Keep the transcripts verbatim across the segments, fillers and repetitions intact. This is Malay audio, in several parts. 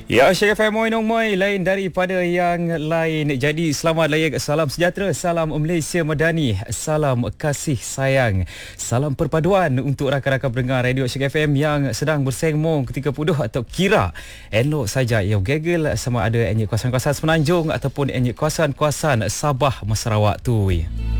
Ya, Asyik F M Moi Nong Moi, lain daripada yang lain. Jadi selamat layag, salam sejahtera, salam Malaysia Madani, salam kasih sayang, salam perpaduan untuk rakan-rakan pendengar Radio Asyik F M yang sedang bersengmong ketika puduh atau kira elok saja ia gegel sama ada enyek kawasan-kawasan Semenanjung ataupun enyek kawasan-kawasan Sabah Sarawak tu.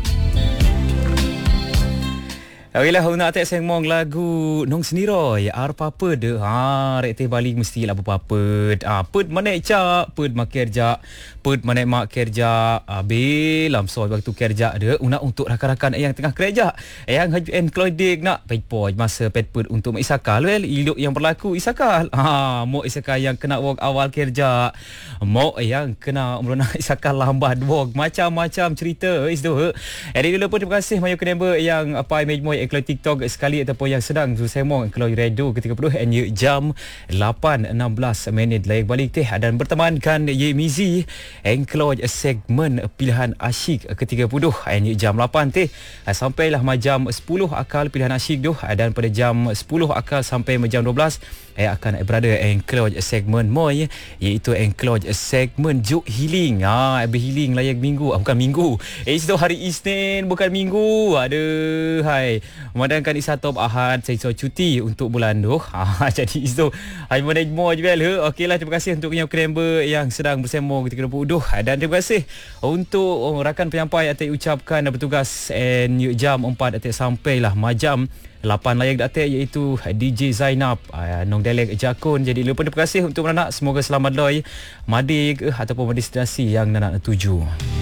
Okeylah, nak tak sengmong lagu Nong Seniroy ar papa de ha rek teh balik mesti lah apa-apa. Ah put mana cak, put mak kerja, put mana mak kerja. Abil lam so waktu kerja de una untuk rakan-rakan yang tengah kerja. Yang haju encloiding nak paypoy masa pet put untuk mak isakal well ilok yang berlaku isakal. Ha mak isakal yang kena work awal kerja. Mak yang kena merona isakal lambat work macam-macam cerita is tu. Jadi dulu pun terima kasih mayu kenember yang apa image mo kalau TikTok sekali ataupun yang sedang bersembang kalau radio ketika penuh and jam lapan enam belas minit layak balik teh dan bertemankan Ye Mizi engkloj segmen pilihan asyik ketika penuh and jam lapan teh sampailah jam sepuluh akal pilihan asyik tu dan pada jam sepuluh akal sampai jam dua belas eh, akan berada engkloj segmen Moi iaitu engkloj segmen Juk Healing. Ah, ha, healing layak minggu, ah, bukan minggu. Eh, itu hari Isnin bukan minggu. Aduh, hai. Memandangkan Isa Top Ahad saya so cuti untuk bulan tu. Ha, jadi itu hai manage more je bel. Okeylah, terima kasih untuk yang member yang sedang bersembang ketika dua dan terima kasih untuk oh, rakan penyampai atai ucapkan bertugas and jam empat atai sampailah majam lapan layak datuk iaitu D J Zainab uh, Nong Delek Jakun. Jadi lupa terima kasih untuk anak, semoga selamat loy madik uh, ataupun destinasi yang nak tuju.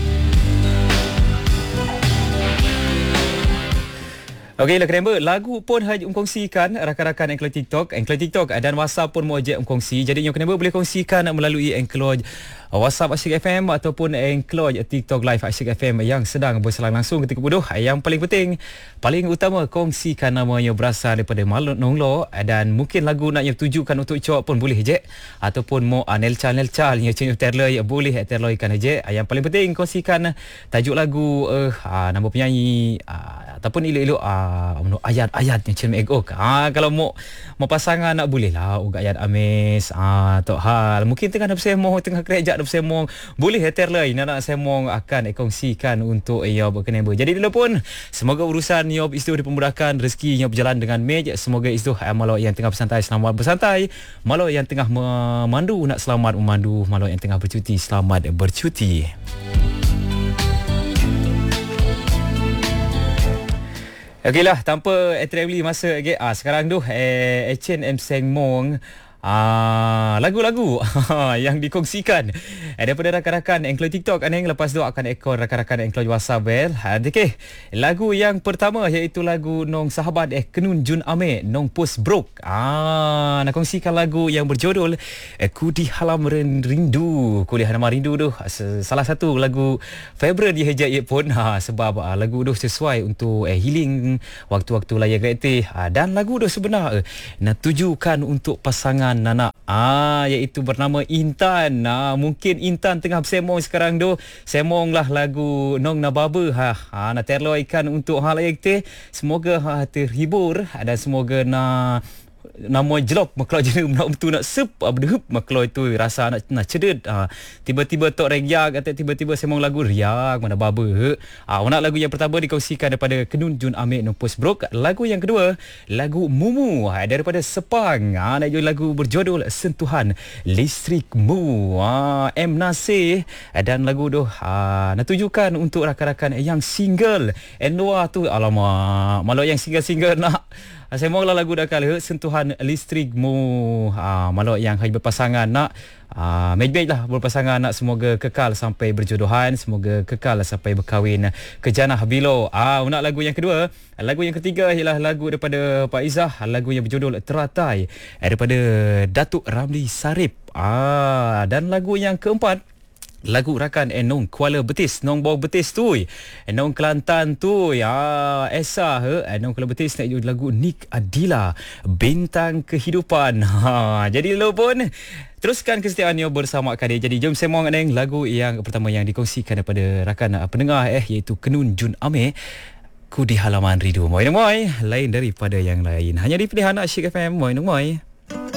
Okey, lah kerember lagu pun hanya kongsikan rakan-rakan Engkloj TikTok, Engkloj TikTok dan WhatsApp pun mau ajak kongsi. Jadi yang kerember boleh kongsikan melalui Engkloj WhatsApp Asyik F M ataupun Engkloj TikTok Live Asyik F M yang sedang berselang langsung ketika bodoh. Yang paling penting, paling utama kongsikan namanya berasal daripada Maluk Nonglo dan mungkin lagu nak yang tujukan untuk cowok pun boleh je ataupun mau Nelca Nelca yang change terloi boleh terloikan je. Yang paling penting kongsikan tajuk lagu uh, uh, nama penyanyi uh, ataupun ilok-ilok uh, Uh, ayat-ayat yang macam egok. Ah, kalau mau mau pasangan nak boleh lah ugak ayat amis. Ah, tok hal. Mungkin tengah nak bersemong, tengah kerja nak bersemong, boleh terlei nak nak semong akan kongsikan untuk Yob Kenebo. Jadi dulu pun semoga urusan Yob itu dipermudahkan, rezeki Yob berjalan dengan mej. Semoga itu malau yang tengah bersantai selamat bersantai, malau yang tengah memandu nak selamat memandu, malau yang tengah bercuti selamat bercuti. Okeylah, tanpa travelling masa okay, ah sekarang tu eh H and M Sengmong ah lagu-lagu yang dikongsikan eh, daripada rakan-rakan Engkloj TikTok aneng. Lepas tu akan ekor rakan-rakan Engkloj WhatsApp bel. Okey, lagu yang pertama iaitu lagu Nong Sahabat eh Kenun Jun Ame Nong Post Broke. Ah nak kongsikan lagu yang berjudul eh, Ku di Halam Rindu. Ku di Halam Rindu tu salah satu lagu favorite dia hejak ye pun ha, sebab ah, lagu tu sesuai untuk eh, healing waktu-waktu layak kreatif ah, dan lagu tu sebenar eh, nak tujukan untuk pasangan Nana ah iaitu bernama Intan. Ah mungkin Intan tengah bersemong sekarang tu. Semonglah lagu Nong Nababa ha, ha nak terloikan untuk hal yang teh. Semoga ha, terhibur dan semoga na nama jelop maklau je nak betul nak sep berdehup maklau itu rasa nak nak ceded ha, tiba-tiba tok regyak atau tiba-tiba semong lagu riak mana baba ha, nak lagu yang pertama dikongsikan daripada Kenun Jun Amik No Post Broke. Lagu yang kedua lagu Mumu ha, daripada Sepang ha, nak lagu berjudul Sentuhan Listrikmu ha, M Nasir dan lagu tu ha, nak tujukan untuk rakan-rakan yang single Enwa tu alamak malu yang single-single nak saya maulah lagu dah kala Sentuhan Listrikmu ha, malu yang hai berpasangan nak ah mej-mej lah berpasangan nak semoga kekal sampai berjodohan, semoga kekal sampai berkahwin ke jannah bilo. Ah nak lagu yang kedua, lagu yang ketiga ialah lagu daripada Pak Izzah, lagu yang berjudul Teratai daripada Datuk Ramli Sarip. Ah dan lagu yang keempat lagu rakan Enong Kuala Betis, Nong Bau Betis tu, Enong Kelantan tu ya, Esa he, Enong Kuala Betis nak lagu Nik Adila Bintang Kehidupan. Ha, jadi lo pun teruskan kesetiaannya bersama Kadir. Jadi jom semong aneng lagu yang pertama yang dikongsikan daripada rakan pendengar eh iaitu Kenun Jun Ame, Ku di Halaman Rindu. Moi moi, lain daripada yang lain. Hanya di pilihan Asyik F M. Moi moi.